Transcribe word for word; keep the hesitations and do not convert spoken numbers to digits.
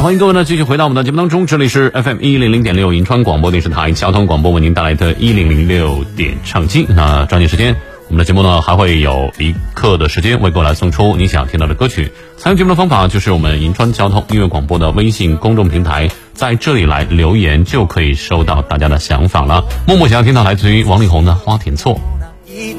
欢迎各位呢继续回到我们的节目当中，这里是 F M 一零零点六银川广播电视台交通广播为您带来的一零零六点唱机。那抓紧时间，我们的节目呢还会有一刻的时间为各位来送出你想听到的歌曲。参与节目的方法就是我们银川交通音乐广播的微信公众平台，在这里来留言就可以收到大家的想法了。默默想要听到来自于王力宏的《花田错》。